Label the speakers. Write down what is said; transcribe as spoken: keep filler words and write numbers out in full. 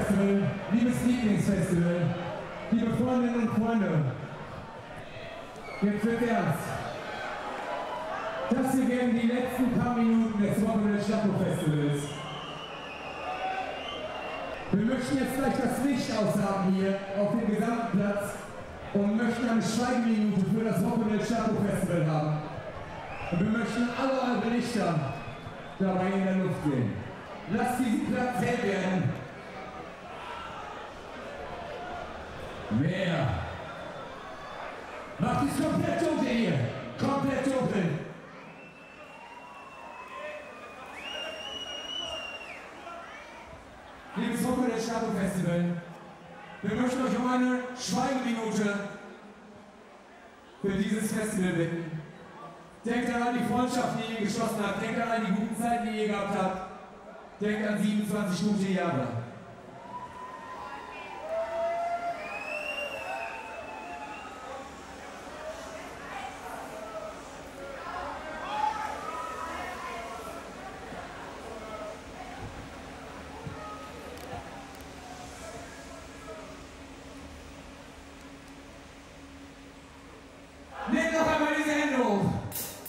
Speaker 1: Festival, liebes Lieblingsfestival, liebe Freundinnen und Freunde, jetzt wird ernst. Das hier werden die letzten paar Minuten des Wochenende Stadtfestivals. Wir möchten jetzt gleich das Licht aushaben hier auf dem gesamten Platz und möchten eine Schweigeminute für das Wochenende Stadtfestival haben. Und wir möchten alle eure Lichter dabei in der Luft sehen. Lasst diesen Platz hell werden. Mehr. Macht es komplett dunkel hier. Komplett dunkel. Liebes Wochenende Stadtfestival, wir möchten euch um eine Schweigeminute für dieses Festival bitten. Denkt daran die Freundschaft, die ihr geschlossen habt. Denkt daran die guten Zeiten, die ihr gehabt habt. Denkt an siebenundzwanzig gute Jahre.